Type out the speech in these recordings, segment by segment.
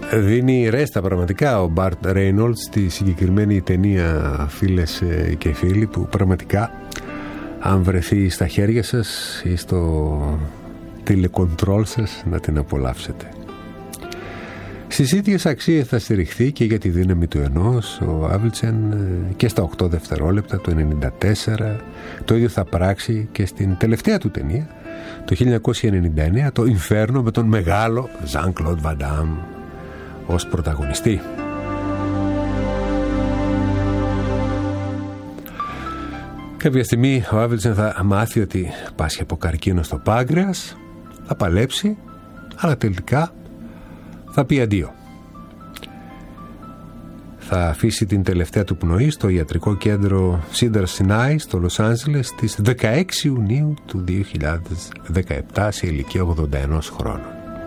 Δίνει ρέστα πραγματικά ο Μπαρτ Ρέινολτς στη συγκεκριμένη ταινία, φίλες και φίλοι, που πραγματικά αν βρεθεί στα χέρια σας ή στο τηλεκοντρόλ σας να την απολαύσετε. Στις ίδιες αξίες θα στηριχθεί και για τη δύναμη του ενός ο Άβιλτσεν και στα 8 δευτερόλεπτα το 1994. Το ίδιο θα πράξει και στην τελευταία του ταινία το 1999, το Inferno, με τον μεγάλο Jean-Claude Van Damme ως πρωταγωνιστή. Κάποια στιγμή ο Άβιλτσεν θα μάθει ότι πάσχει από καρκίνο στο πάγκρεας, θα παλέψει, αλλά τελικά θα πει αντίο. Θα αφήσει την τελευταία του πνοή στο ιατρικό κέντρο Cedars-Sinai στο Λος Άντζελες στις 16 Ιουνίου του 2017 σε ηλικία 81 χρόνων.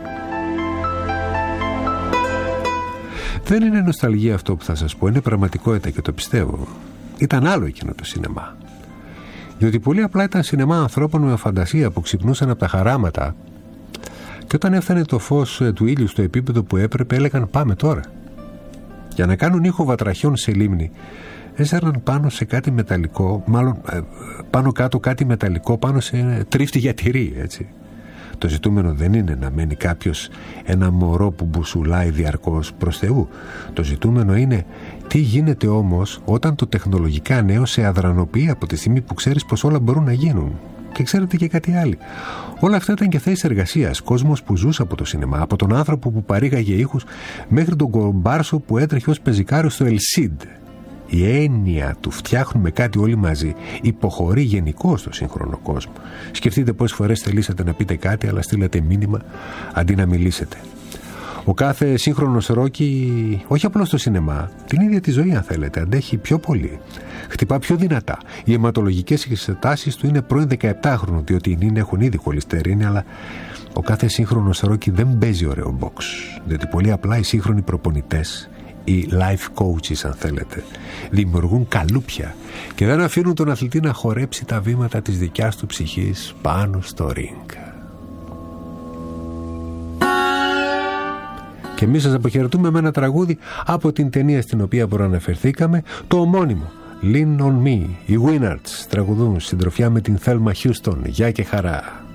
Δεν είναι νοσταλγία αυτό που θα σας πω, είναι πραγματικότητα και το πιστεύω. Ήταν άλλο εκείνο το σινεμά. Διότι πολύ απλά ήταν σινεμά ανθρώπων με φαντασία που ξυπνούσαν από τα χαράματα και όταν έφτανε το φως του ήλιου στο επίπεδο που έπρεπε έλεγαν πάμε τώρα. Για να κάνουν ήχο βατραχιών σε λίμνη έσαιρναν πάνω σε κάτι μεταλλικό, μάλλον πάνω κάτω κάτι μεταλλικό πάνω σε τρίφτη για τυρί, έτσι. Το ζητούμενο δεν είναι να μένει κάποιος ένα μωρό που μπουσουλάει διαρκώς προς Θεού. Το ζητούμενο είναι τι γίνεται όμως όταν το τεχνολογικά νέο σε αδρανοποιεί από τη στιγμή που ξέρεις πως όλα μπορούν να γίνουν. Και ξέρετε και κάτι άλλο. Όλα αυτά ήταν και θέσεις εργασίας. Κόσμος που ζούσε από το σινεμά, από τον άνθρωπο που παρήγαγε ήχους μέχρι τον κομπάρσο που έτρεχε ως πεζικάριο στο Ελσίντ. Η έννοια του φτιάχνουμε κάτι όλοι μαζί υποχωρεί γενικώς στο σύγχρονο κόσμο. Σκεφτείτε πόσες φορές θελήσατε να πείτε κάτι, αλλά στείλατε μήνυμα αντί να μιλήσετε. Ο κάθε σύγχρονος ρόκι, όχι απλώς στο σινεμά, την ίδια τη ζωή αν θέλετε, αντέχει πιο πολύ. Χτυπά πιο δυνατά. Οι αιματολογικές εξετάσεις του είναι πρώην 17χρονου, διότι οι νυν έχουν ήδη χολυστερίνη, αλλά ο κάθε σύγχρονος ρόκι δεν παίζει ωραίο box. Διότι πολύ απλά οι σύγχρονοι προπονητές, οι life coaches αν θέλετε, δημιουργούν καλούπια και δεν αφήνουν τον αθλητή να χορέψει τα βήματα της δικιάς του ψυχής πάνω στο ring. Και εμείς σας αποχαιρετούμε με ένα τραγούδι από την ταινία στην οποία προαναφερθήκαμε, το ομώνυμο Lean on Me. Οι Winards τραγουδούν συντροφιά με την Thelma Houston. Γεια και χαρά.